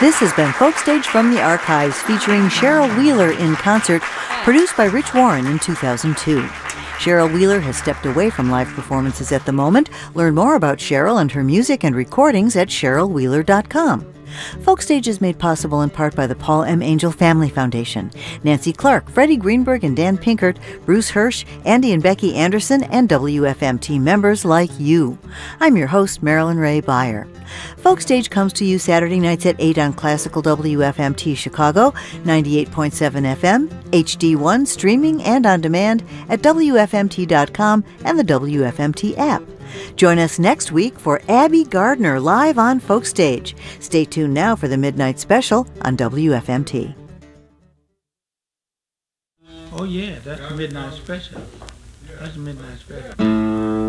This has been Folk Stage from the Archives, featuring Cheryl Wheeler in concert, produced by Rich Warren in 2002. Cheryl Wheeler has stepped away from live performances at the moment. Learn more about Cheryl and her music and recordings at CherylWheeler.com. Folk Stage is made possible in part by the Paul M. Angel Family Foundation. Nancy Clark, Freddie Greenberg and Dan Pinkert, Bruce Hirsch, Andy and Becky Anderson, and WFMT members like you. I'm your host, Marilyn Ray Beyer. Folk Stage comes to you Saturday nights at 8 on Classical WFMT Chicago, 98.7 FM, HD1, streaming and on demand at WFMT.com and the WFMT app. Join us next week for Abby Gardner live on Folk Stage. Stay tuned now for the Midnight Special on WFMT. Oh yeah, that's the Midnight Special. That's the Midnight Special.